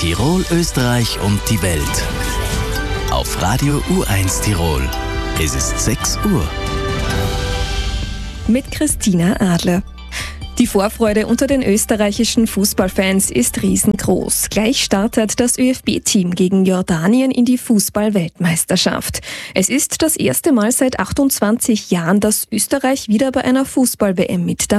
Tirol, Österreich und die Welt. Auf Radio U1 Tirol. Es ist 6 Uhr. Mit Christina Adler. Die Vorfreude unter den österreichischen Fußballfans ist riesengroß. Gleich startet das ÖFB-Team gegen Jordanien in die Fußball-Weltmeisterschaft. Es ist das erste Mal seit 28 Jahren, dass Österreich wieder bei einer Fußball-WM mit dabei